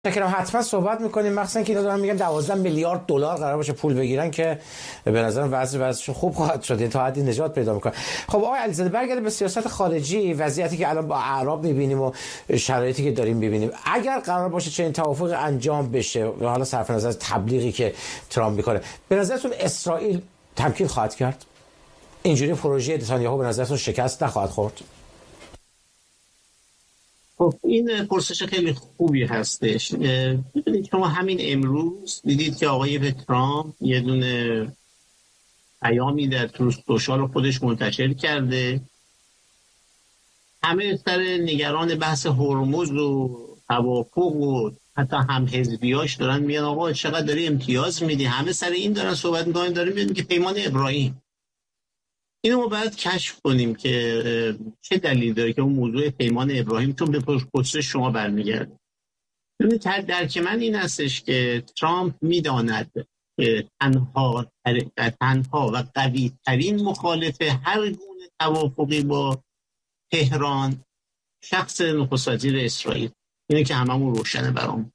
فکر حتما صحبت میکنیم، مخصوصا که اینا دارن میگن 12 میلیارد دلار قرار باشه پول بگیرن که به نظرم وضعشون خوب خواهد شد، تا حدی نجات پیدا میکنه. خب آقای علیزاده برگرده به سیاست خارجی، وضعیتی که الان با اعراب میبینیم و شرایطی که داریم میبینیم، اگر قرار باشه چنین توافق انجام بشه و حالا صرف نظر از تبلیغی که ترامپ میکنه، به نظرتون اسرائیل تمکین خواهد کرد؟ اینجوری پروژه نتانیاهو به نظرتون شکست نخواهد خورد؟ خب این پرسش خیلی خوبی هستش. ببینید شما همین امروز دیدید که آقای ترامپ یه دونه پیامی در سوشال خودش منتشر کرده. همه سر نگران بحث هرمز و توافق و حتی هم حزبیاش دارن میگن آقا چقدر داری امتیاز میدی، همه سر این دارن صحبت میکنن، داریم میگن که پیمان ابراهیم. اینو ما باید کشف کنیم که چه دلیل داره که اون موضوع پیمان ابراهیم چون به پرسش شما برمیگرده. ببینید درک من این هستش که ترامپ میداند که تنها و قوی ترین مخالف هر گونه توافقی با تهران شخص نخست وزیر اسرائیل. اینه که هممون روشنه برام.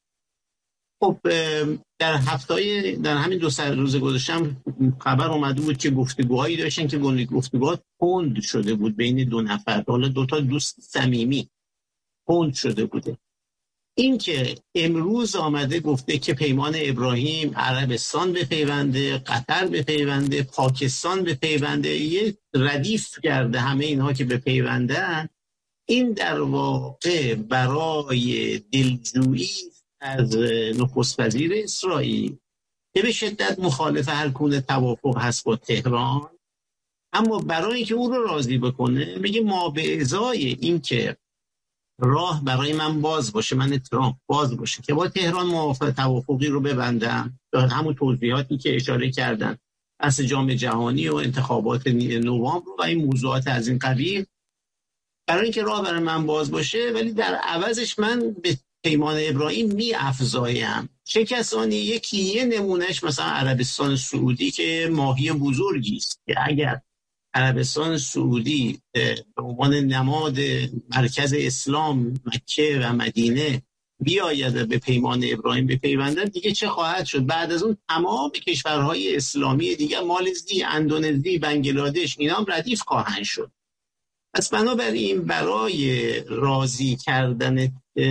خب در همین 2 روز گذشته خبر اومده بود که گفتگوهایی داشتن که گفتگوها کند شده بود بین 2 نفر، حالا 2 تا دوست صمیمی کند شده بوده. این که امروز آمده گفته که پیمان ابراهیم عربستان بپیونده، قطر بپیونده، پاکستان بپیونده، یه ردیف کرده همه اینها که بپیوندن، این در واقع برای دلجویی از نخست وزیر اسرائیل که به شدت مخالف هر گونه توافق هست با تهران، اما برای اینکه او رو راضی بکنه میگه ما به ازای این که راه برای من باز باشه، من ترامپ باز باشه که با تهران موافقت توافقی رو ببندم، همون توضیحاتی که اشاره کردن از جام جهانی و انتخابات نوامبر و این موضوعات از این قبیل، برای اینکه راه برای من باز باشه ولی در عوضش من به پیمان ابراهیم می افزایم چه کسانی. یه نمونهش مثلا عربستان سعودی که ماهی بزرگی است که اگر عربستان سعودی به عنوان نماد مرکز اسلام مکه و مدینه بیاید به پیمان ابراهیم بپیوندن، دیگه چه خواهد شد؟ بعد از اون تمام کشورهای اسلامی دیگه، مالزی، اندونزی، بنگلادش، اینا هم ردیف خواهند شد. پس بنابراین برای راضی کردن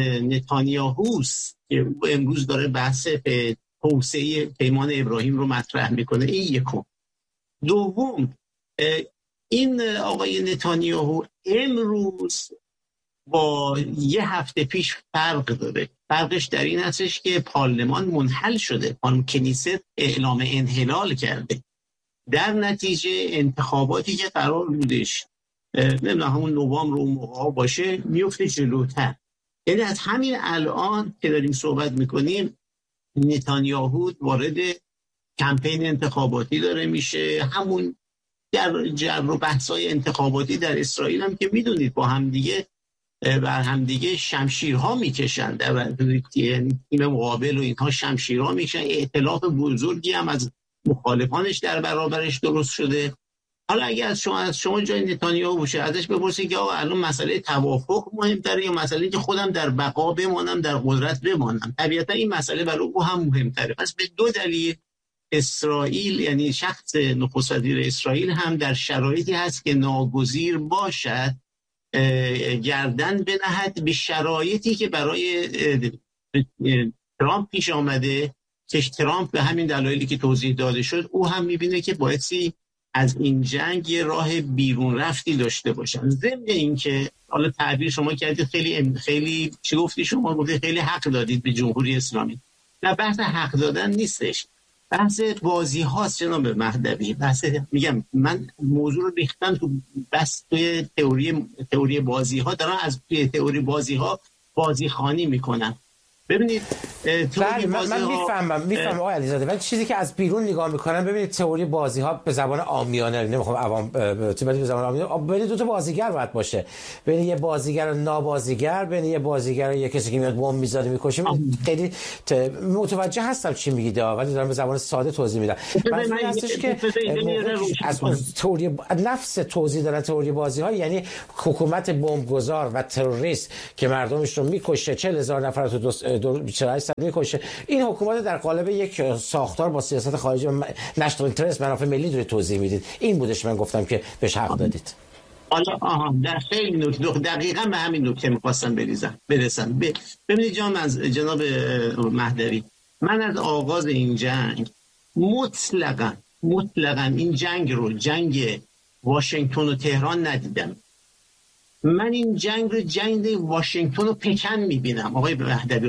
نتانیاهوست که او امروز داره بحث به توسعه پیمان ابراهیم رو مطرح میکنه، این یکم. دوم، این آقای نتانیاهو امروز با 1 هفته پیش فرق داره. فرقش در این هستش که پارلمان منحل شده، کنیست اعلام انحلال کرده. در نتیجه انتخاباتی که قرار بودش نمیدونم همون نوامبر اون موقع باشه میفته جلوتر. یعنی از همین الان که داریم صحبت میکنیم نتانیاهو وارد کمپین انتخاباتی داره میشه. همون در جر و بحث‌های انتخاباتی در اسرائیل هم که میدونید با همدیگه بر همدیگه شمشیرها میکشن، در تیم مقابل و اینها شمشیرها میکشن. ائتلاف بزرگی هم از مخالفانش در برابرش درست شده. حالا اگه از شما جای نتانیاهو باشه ازش بپرسید که آقا الان مسئله توافق مهمتره یا مسئله که خودم در بقا بمانم، در قدرت بمانم؟ طبیعتا این مسئله برای او هم مهمتره. پس به 2 دلیل اسرائیل، یعنی شخص نخست وزیر اسرائیل هم در شرایطی هست که ناگزیر باشد گردن بنهد به شرایطی که برای ترامپ پیش آمده، که ترامپ به همین دلایلی که توضیح داده شد او هم میبینه که بایدی از این جنگ یه راه بیرون رفتی داشته باشن. ضمن این که حالا تعبیر شما کردید خیلی چی گفتی شما؟ گفتید خیلی حق دادید به جمهوری اسلامی. نه، بحث حق دادن نیستش، بحث بازی هاست جناب مهدوی. بحث میگم من موضوع رو ریختم تو بس توی تئوری بازی ها، دارن از توی تئوری بازی ها بازی خانی میکنن. ببینید من میفهمم آقای علیزاده، ولی چیزی که از بیرون نگاه میکنن، ببینید تئوری بازی ها به زبان عامیانه، نمیخوام عوام به زبان عامیانه، ببینید 2 تا بازیگر باید باشه، بین یه بازیگر و نابازیگر، بین یه بازیگر و یه کسی که میاد بمب میذاره میکشه. خیلی متوجه هستم چی میگید ولی دارم به زبان ساده توضیح میدم. منظور هستش که از تئوری نفس توضیح دادن تئوری بازی ها، یعنی حکومت بمبگذار و تروریست که مردمش رو میکشه، 40,000 نفر تو 48 صد میکشه. این حکومت در قالب یک ساختار با سیاست خارجی و نشنال اینترست، منافع ملی داره توضیح میدید. این بودش من گفتم که بهش حق دادید. حالا در خیلی نکته دقیقاً به همین نکته می‌خواستم برسم. ببینید جناب مهدوی، من از آغاز این جنگ مطلقاً این جنگ واشنگتن و تهران ندیدم. من این جنگ واشنگتن و پکن میبینم. آقای مهدوی،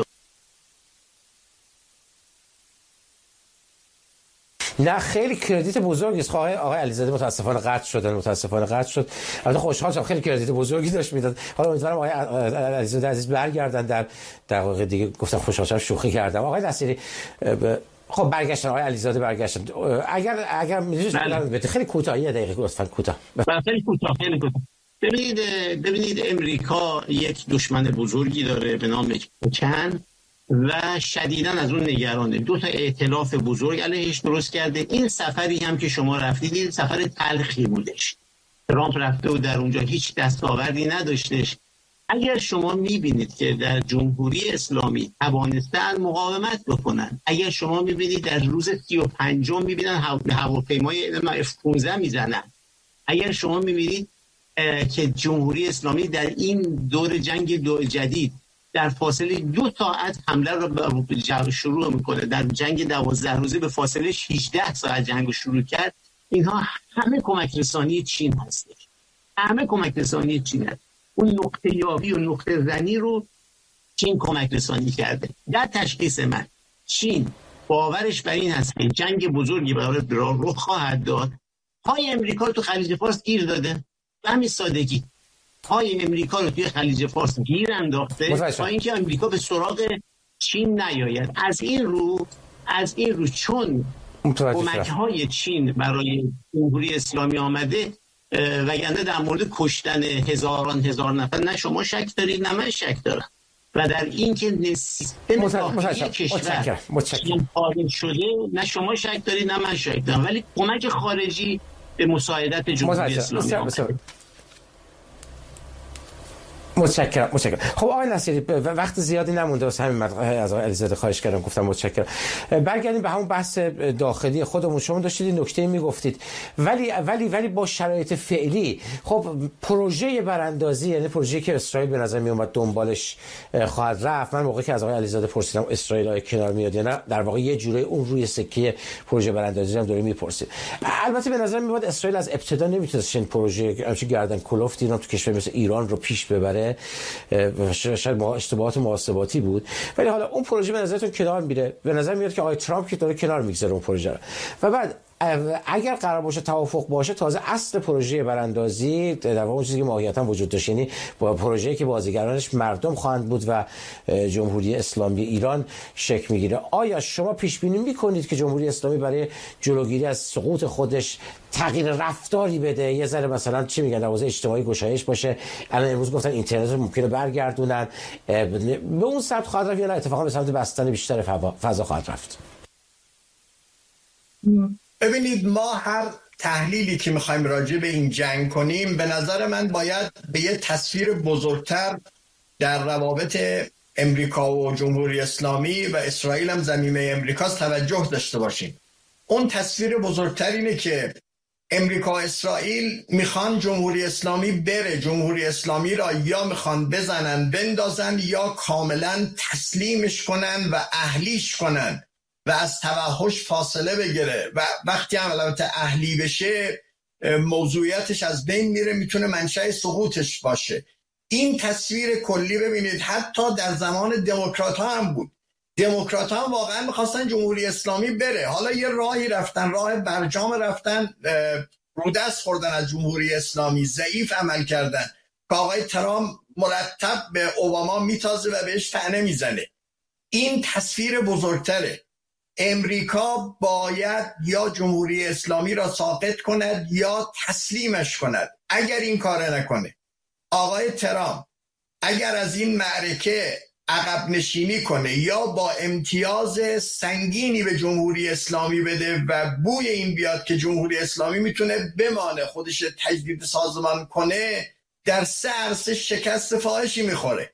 نه خیلی کردیت بزرگی است. آقای علیزاده متاسفانه قطع شد. البته خوشحال شدم، خیلی کردیت بزرگی داشت میداد. حالا امیدوارم آقای علیزاده عزیز برگردن در دقایق دیگه. گفتم خوشحال شدم، شوخی کردم. آقای نصیری خب برگشتن، آقای علیزاده برگشتن. اگر می‌دونید خیلی کوتاه، یه دقیقه لطفاً کوتاه. خیلی کوتاه. ببینید امریکا یک دشمن بزرگی داره به نام پکن و شدیداً از اون نگرانه. 2 تا ائتلاف بزرگ علیهش درست کرده. این سفری هم که شما رفتید این سفر تلخی بودش. ترامپ رفته و در اونجا هیچ دستاوردی نداشتش. اگر شما میبینید که در جمهوری اسلامی توانستن مقاومت بکنن، اگر شما میبینید در روز 35 میبینن هواپیمای F-15 میزنن، اگر شما میبینید که جمهوری اسلامی در این دور جنگ جدید در فاصله 2 ساعت حمله رو شروع میکنه، در جنگ 12 روزه به فاصله 18 ساعت جنگ رو شروع کرد، اینها همه کمک رسانی چین هستش. اون نقطه یابی و نقطه زنی رو چین کمک رسانی کرده. در تشخیص من چین باورش بر این هست که جنگ بزرگی برای رخ خواهد داد. پای امریکا رو تو خلیج فارس گیر داده، به همین سادگی پای امریکا رو توی خلیج فارس گیر انداخته تا اینکه امریکا به سراغ چین نیاید. از این رو چون کمک‌های چین برای جمهوری اسلامی آمده، وگرنه در مورد کشتن هزار نفر نه شما شک دارید نه من شک دارم، و در این که سیستم داخلی کشور خارج شده نه شما شک دارید نه من شک دارم، ولی کمک خارجی به مساعدت جمهوری اسلامی آمده. متشکرم. خب آقای نصیری وقت زیادی نمونده، واسه همین از آقای علیزاده خواهش کردم، گفتم متشکرم. برگردیم به همون بحث داخلی خودمون. شما داشتید نکته میگفتید ولی با شرایط فعلی خب پروژه براندازی، یعنی پروژه‌ای که اسرائیل به نظر می اومد دنبالش خواهد رفت، من موقعی که از آقای علیزاده پرسیدم اسرائیل های کنار میاد یا نه، در واقع یه جوری اون روی سکه پروژه براندازی هم داره میپرسید. البته به نظر میاد اسرائیل از ابتدا نمیتونست این پروژه همچین گردن کلفتی رو تو کشور مثل ایران رو پیش ببره، شاید اشتباهات محاسباتی بود، ولی حالا اون پروژه به نظرتون کنار میره؟ به نظر میاد که آقای ترامپ که داره کنار میگذاره اون پروژه رو، و بعد اگر قرار باشه توافق باشه، تازه اصل پروژه براندازی در واقع چیزی که ماهیتا وجود داشت، یعنی با پروژه‌ای که بازیگرانش مردم خواهند بود و جمهوری اسلامی ایران شکل میگیره. آیا شما پیش بینی میکنید که جمهوری اسلامی برای جلوگیری از سقوط خودش تغییر رفتاری بده، یه ذره مثلا چی میگن در حوزه اجتماعی گشایش باشه؟ الان امروز گفتن اینترنت رو ممکنه برگردونن، به اون سمت خواهد رفت یا نه اتفاقا به سمت بستن بیشتر فضا خواهد رفت؟ ببینید، ما هر تحلیلی که میخوایم راجع به این جنگ کنیم، به نظر من باید به یه تصویر بزرگتر در روابط امریکا و جمهوری اسلامی و اسرائیل هم زمینه امریکاست توجه داشته باشیم. اون تصویر بزرگتر اینه که امریکا و اسرائیل میخوان جمهوری اسلامی بره، جمهوری اسلامی را یا میخوان بزنن بندازن یا کاملا تسلیمش کنن و اهلیش کنن و از توحش فاصله بگیره، و وقتی هم البته اهلی بشه موضوعیتش از بین میره، میتونه منشأ سقوطش باشه. این تصویر کلی ببینید حتی در زمان دموکرات ها هم بود. دموکرات ها هم واقعا میخواستن جمهوری اسلامی بره، حالا یه راهی رفتن، راه برجام رفتن، رو دست خوردن از جمهوری اسلامی، ضعیف عمل کردن که آقای ترامپ مرتب به اوباما میتازه و بهش طعنه میزنه. این تصویر بزرگتره. امریکا باید یا جمهوری اسلامی را ساقط کند یا تسلیمش کند. اگر این کار نکنه، آقای ترامپ اگر از این معرکه عقب نشینی کنه یا با امتیاز سنگینی به جمهوری اسلامی بده و بوی این بیاد که جمهوری اسلامی میتونه بمانه، خودش تجدید سازمان کنه، در 3 عرصه شکست فاحشی میخوره.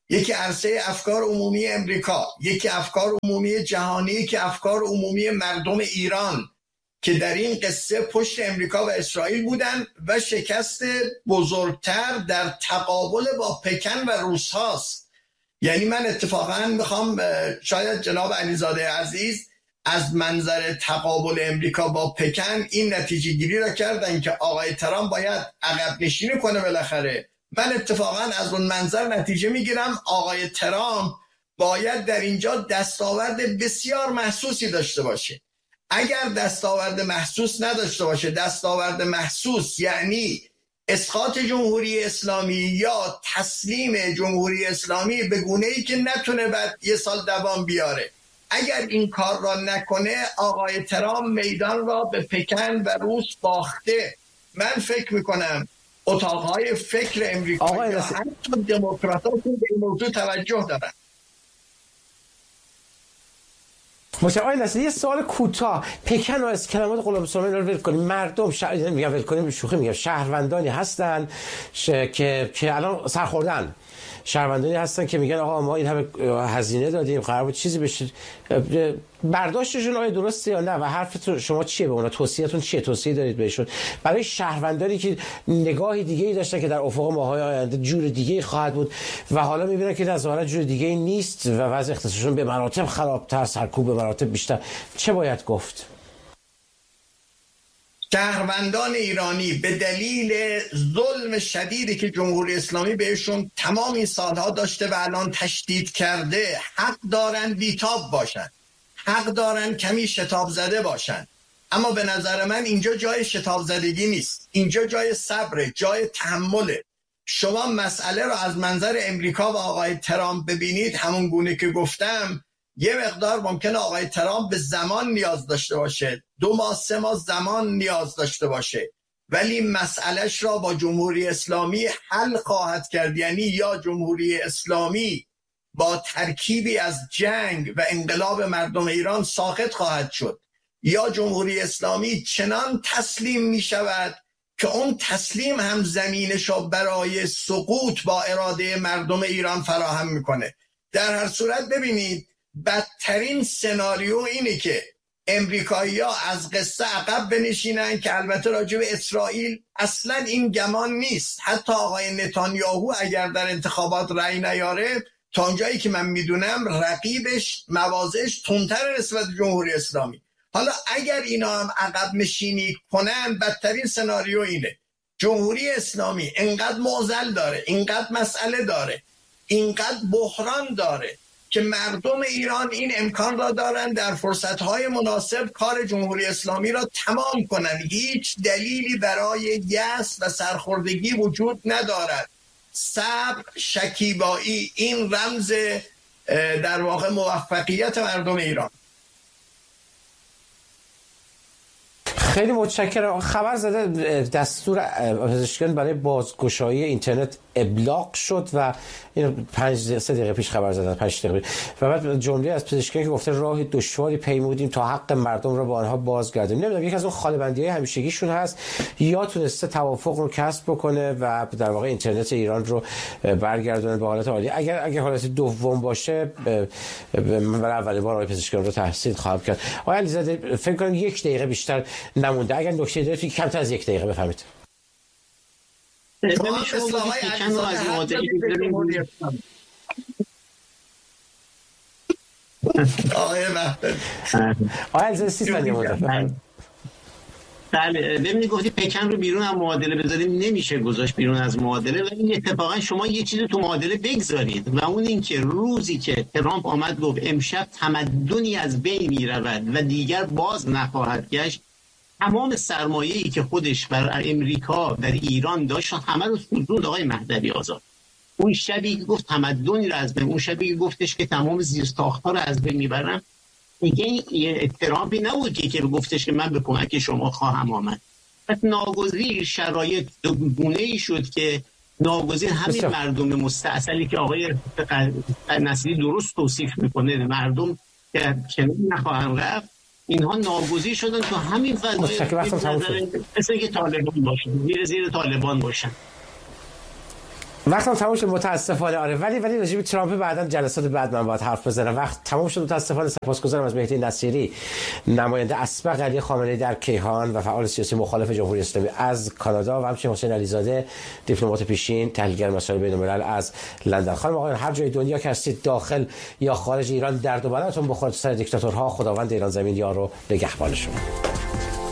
یکی عرصه افکار عمومی امریکا، یکی افکار عمومی جهانی، یکی افکار عمومی مردم ایران که در این قصه پشت امریکا و اسرائیل بودن و شکست بزرگتر در تقابل با پکن و روس هاست. یعنی من اتفاقا میخوام، شاید جناب علیزاده عزیز از منظر تقابل امریکا با پکن این نتیجه گیری را کردن که آقای ترامپ باید عقب نشینی کنه بالاخره. من اتفاقا از اون منظر نتیجه میگیرم آقای ترامپ باید در اینجا دستاورد بسیار محسوسی داشته باشه. اگر دستاورد محسوس نداشته باشه، دستاورد محسوس یعنی اسقاط جمهوری اسلامی یا تسلیم جمهوری اسلامی به گونه‌ای که نتونه بعد یه سال دوام بیاره، اگر این کار را نکنه آقای ترامپ میدان را به پکن و روس باخته. من فکر میکنم اتاقهای فکر امریکایی یا حتی دموکرات‌ها به این موضوع توجه دارن. آقای نصیری یه سوال کوتاه، پکن و از کلمات غلام سلیمانی رو ول کنیم، مردم میگم ول کنیم، شوخی میگم، شهروندانی هستن که الان سرخوردن، شهروندانی هستن که میگن آقا ما این همه هزینه دادیم قرار بود چیزی بشه، برداشتشون آیا درسته یا نه و حرف شما چیه به اونا، توصیه‌تون چیه، توصیه دارید بهشون برای شهروندانی که نگاهی دیگه‌ای داشتن که در افق ماهای آینده جور دیگه‌ای خواهد بود و حالا میبینن که ظاهرا جور دیگه‌ای نیست و وضع اقتصادشون به مراتب خرابتر، سرکوب به مراتب بیشتر، چه باید گفت؟ شهروندان ایرانی به دلیل ظلم شدیدی که جمهوری اسلامی بهشون تمام این سالها داشته و الان تشدید کرده حق دارن بیتاب باشن، حق دارن کمی شتاب زده باشن. اما به نظر من اینجا جای شتاب زدگی نیست، اینجا جای صبره، جای تحمله. شما مسئله رو از منظر امریکا و آقای ترامپ ببینید، همون گونه که گفتم یه مقدار ممکنه آقای ترامپ به زمان نیاز داشته باشه، 2 ماه 3 ماه زمان نیاز داشته باشه، ولی مسئلهش را با جمهوری اسلامی حل خواهد کرد. یعنی یا جمهوری اسلامی با ترکیبی از جنگ و انقلاب مردم ایران ساقط خواهد شد، یا جمهوری اسلامی چنان تسلیم می شود که اون تسلیم هم زمینش را برای سقوط با اراده مردم ایران فراهم میکنه. در هر صورت ببینید بدترین سناریو اینه که امریکایی‌ها از قصه عقب بنشینن، که البته راجع به اسرائیل اصلا این گمان نیست. حتی آقای نتانیاهو اگر در انتخابات رأی نیاره، تا اونجایی که من میدونم رقیبش مواضعش تندتر نسبت جمهوری اسلامی. حالا اگر اینا هم عقب نشینی کنن، بدترین سناریو اینه جمهوری اسلامی اینقدر معضل داره، اینقدر مسئله داره، اینقدر بحران داره که مردم ایران این امکان را دارن در فرصتهای مناسب کار جمهوری اسلامی را تمام کنن. هیچ دلیلی برای یأس و سرخوردگی وجود ندارد. صبر، شکیبایی، این رمز در واقع موفقیت مردم ایران. خیلی متشکرم. خبر زده دستور پزشکیان برای بازگشایی اینترنت ابلاغ شد و این 3 دقیقه پیش خبر زدن، 5 دقیقه پیش. و بعد جمله از پزشکیان که گفته راه دشواری پیمودیم تا حق مردم را با آنها بازگردیم. نمیدونم یک از اون خاله‌بندی‌های همیشگیشون هست یا تونسته توافق رو کسب بکنه و در واقع اینترنت ایران رو برگردونه به حالت عالی. اگر حالت دوم باشه برای اولین بار آقای پزشکیان رو تحسین خواهم کرد. آقای علیزاده فکر کنم 1 دقیقه بیشتر نمونده، اگر نکته دارید کمتر از 1 دقیقه بفهمید. بله ببینید گفتی پکن رو بیرون از معادله بذاریم، نمیشه گذاشت بیرون از معادله، ولی اتفاقا شما یه چیزی تو معادله بگذارید و اون این که روزی که ترامپ آمد گفت امشب تمدنی از بین میرود و دیگر باز نخواهد گشت، تمام سرمایه‌ای که خودش بر امریکا در ایران داشت همه رو سوزوند آقای مهدوی آزاد. اون شبی که گفت تمدنی رو از بین، اون شبی که گفتش که تمام زیرساخت‌ها رو از بین میبرم، دیگه ترامپی نبود که گفتش که من به کمک شما خواهم آمد. پس ناگزیر شرایط گونه‌ای شد که ناگزیر همین مردم مستعصلی که آقای نصیری درست توصیف میکنه، مردم که نخواهند رفت، اینها ناگزیر شدن تو همین فضای مثل که طالبان باشن، زیر طالبان باشن. وقتم تموم شد متاسفانه. آره ولی راجع به ترامپ بعداً جلسات بعد من باید حرف بزنم. وقت تموم شد متاسفانه. سپاسگزارم از مهدی نصیری، نماینده اسبق علی خامنه‌ای در کیهان و فعال سیاسی مخالف جمهوری اسلامی از کانادا، و همچنین حسین علیزاده، دیپلمات پیشین، تحلیلگر مسائل بین‌الملل از لندن. خانم آقایان، هر جای دنیا که هستید، داخل یا خارج ایران، درد و بلاتون بخوره سر دیکتاتورها. خداوند ایران زمین یار و نگهبان شما.